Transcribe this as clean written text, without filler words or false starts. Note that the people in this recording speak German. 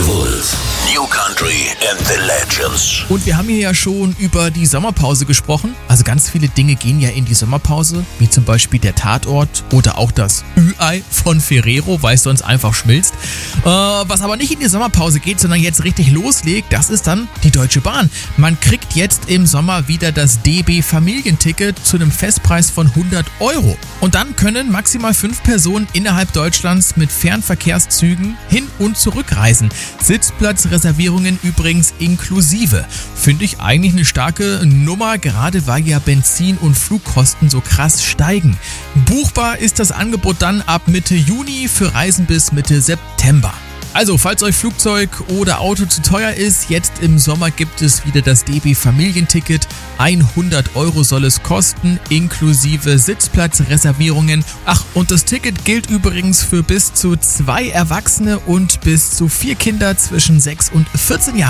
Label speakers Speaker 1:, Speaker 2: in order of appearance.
Speaker 1: Wolf. New Country and the Legends.
Speaker 2: Und wir haben hier ja schon über die Sommerpause gesprochen. Also ganz viele Dinge gehen ja in die Sommerpause, wie zum Beispiel der Tatort oder auch das Ü-Ei von Ferrero, weil es sonst einfach schmilzt. Was aber nicht in die Sommerpause geht, sondern jetzt richtig loslegt, das ist dann die Deutsche Bahn. Man kriegt jetzt im Sommer wieder das DB Familienticket zu einem Festpreis von 100 €. Und dann können maximal 5 Personen innerhalb Deutschlands mit Fernverkehrszügen hin- und zurückreisen. Sitzplatzreservierungen übrigens inklusive. Finde ich eigentlich eine starke Nummer, gerade weil ja Benzin- und Flugkosten so krass steigen. Buchbar ist das Angebot dann ab Mitte Juni für Reisen bis Mitte September. Also, falls euch Flugzeug oder Auto zu teuer ist, jetzt im Sommer gibt es wieder das DB Familienticket. 100 € soll es kosten, inklusive Sitzplatzreservierungen. Ach, und das Ticket gilt übrigens für bis zu 2 Erwachsene und bis zu 4 Kinder zwischen 6 und 14 Jahren.